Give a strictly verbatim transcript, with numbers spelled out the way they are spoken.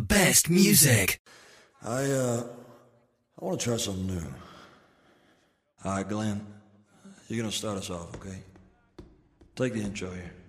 best music. I, uh, I want to try something new. All right, Glenn, you're going to start us off, okay? Take the intro here.